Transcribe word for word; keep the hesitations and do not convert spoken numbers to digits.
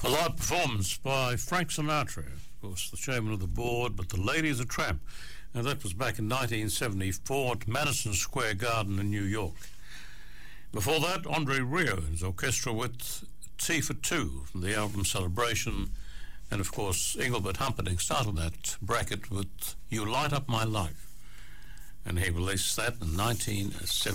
A live performance by Frank Sinatra, of course, the chairman of the board, but the Ladies of Tramp. Now, that was back in nineteen seventy-four at Madison Square Garden in New York. Before that, Andre Rio's orchestra with Tea for Two from the album Celebration, and of course, Engelbert Humperdinck started that bracket with You Light Up My Life, and he released that in nineteen seventy.